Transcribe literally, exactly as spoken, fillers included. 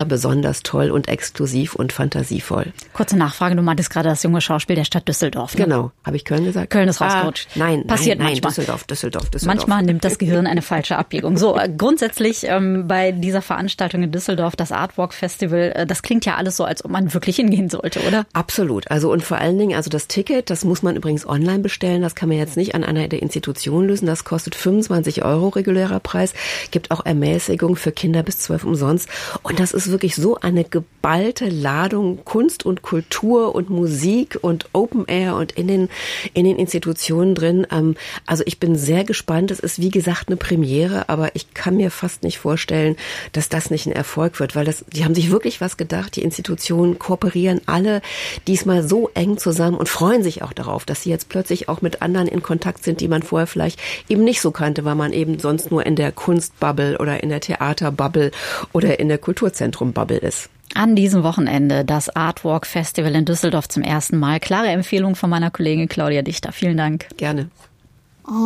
besonders toll und exklusiv und fantasievoll. Kurze Nachfrage, du meintest gerade das junge Schauspiel der Stadt Düsseldorf. Ne? Genau. Habe ich Köln gesagt? Köln ist rausgerutscht. Ah, nein, Passiert nein, nein, manchmal. Düsseldorf, Düsseldorf, Düsseldorf. Manchmal nimmt das Gehirn eine falsche Abbiegung. So, äh, grundsätzlich ähm, bei dieser Veranstaltung in Düsseldorf, das Artwalk Festival, äh, das klingt ja alles so, als ob man wirklich hingehen sollte, oder? Absolut. Also und vor allen Dingen, also das Ticket, das muss man übrigens online bestellen. Das kann man jetzt nicht an einer der Institutionen lösen. Das kostet fünfundzwanzig Euro regulärer Preis. Gibt auch Ermäßigung für Kinder bis zwölf umsonst. Und das ist wirklich so eine geballte Ladung Kunst und Kultur und Musik und Open Air und in den, in den Institutionen drin. Also ich bin sehr gespannt. Es ist wie gesagt eine Premiere, aber ich kann mir fast nicht vorstellen, dass das nicht ein Erfolg wird, weil das, die haben sich wirklich was gedacht. Die Institutionen kooperieren alle diesmal so eng zusammen und freuen sich auch darauf, dass sie jetzt plötzlich auch mit anderen in Kontakt sind, die man vorher vielleicht eben nicht so kannte, weil man eben sonst nur in der Kunstbubble oder in der Theaterbubble oder in der Kulturzentrum-Bubble ist. An diesem Wochenende das Artwalk Festival in Düsseldorf zum ersten Mal. Klare Empfehlung von meiner Kollegin Claudia Dichter. Vielen Dank. Gerne.